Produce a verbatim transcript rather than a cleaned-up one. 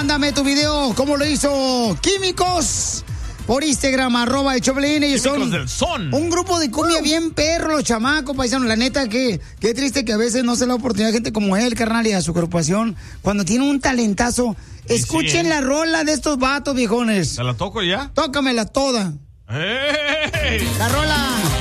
Mándame tu video, ¿cómo lo hizo Químicos? Por Instagram, arroba el Choplin. Ellos Químicos son del son. un grupo de cumbia bien perro, los chamacos, paisanos. La neta, que qué triste que a veces no se le da oportunidad a gente como él, carnal, y a su agrupación. Cuando tiene un talentazo, Sí, escuchen sí, ¿eh? la rola de estos vatos, viejones. ¿Se la toco ya? Tócamela toda. ¡Ey! La rola.